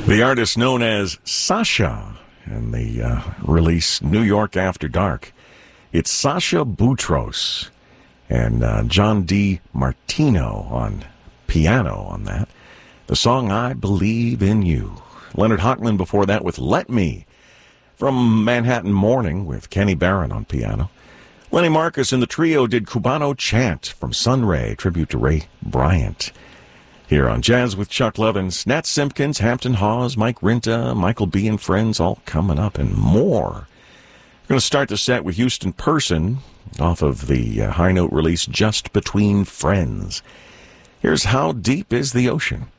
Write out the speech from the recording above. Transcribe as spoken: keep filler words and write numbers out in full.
The artist known as Sasha, and the uh, release New York After Dark. It's Sasha Boutros and uh, John D. Martino on piano on that. The song I Believe in You. Leonard Hochman before that with Let Me. From Manhattan Morning with Kenny Barron on piano. Lenny Marcus and the trio did Cubano Chant from Sunray, tribute to Ray Bryant. Here on Jazz with Chuck Lovins, Nat Simpkins, Hampton Hawes, Mike Rinta, Michael B. and friends all coming up and more. We're going to start the set with Houston Person off of the uh, high note release Just Between Friends. Here's How Deep is the Ocean.